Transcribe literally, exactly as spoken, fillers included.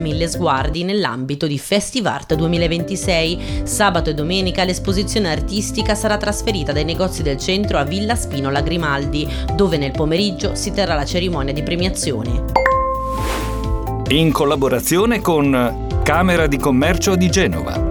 Mille sguardi nell'ambito di Festivart duemilaventisei. Sabato e domenica l'esposizione artistica sarà trasferita dai negozi del centro a Villa Spinola Grimaldi, dove nel pomeriggio si terrà la cerimonia di premiazione. In collaborazione con Camera di Commercio di Genova.